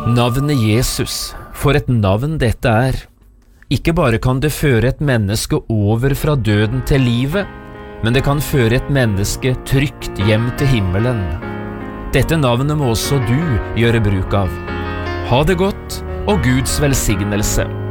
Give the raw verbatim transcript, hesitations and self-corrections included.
Navnet Jesus, for et navn dette er. Ikke bare kan det føre et menneske over fra døden til livet, men det kan føre et menneske trygt hjem til himmelen. Dette navnet må også du gjøre bruk av. Ha det godt, og Guds velsignelse.